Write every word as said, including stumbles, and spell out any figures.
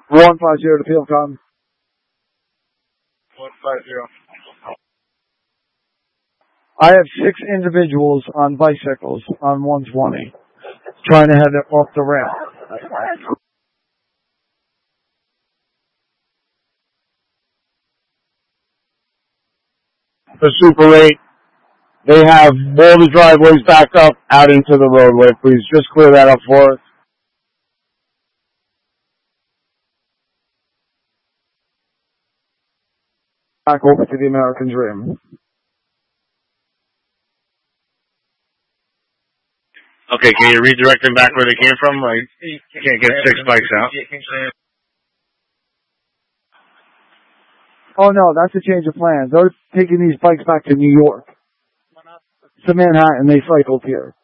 one five zero to Field Com. one five zero. I have six individuals on bicycles on one twenty trying to head off the ramp. The Super eight, they have all the driveways backed up out into the roadway. Please just clear that up for us. Back over to the American Dream. Okay, can you redirect them back where they came from? Like, you can't get six bikes out. Oh no, that's a change of plans. They're taking these bikes back to New York. To Manhattan, they cycled here.